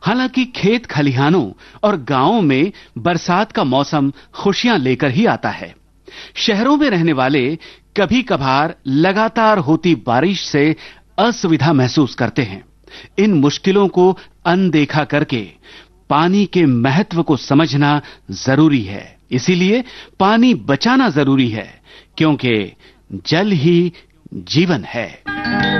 हालांकि खेत खलिहानों और गांवों में बरसात का मौसम खुशियां लेकर ही आता है। शहरों में रहने वाले कभी कभार लगातार होती बारिश से असुविधा महसूस करते हैं। इन मुश्किलों को अनदेखा करके पानी के महत्व को समझना जरूरी है। इसीलिए पानी बचाना जरूरी है, क्योंकि जल ही जीवन है।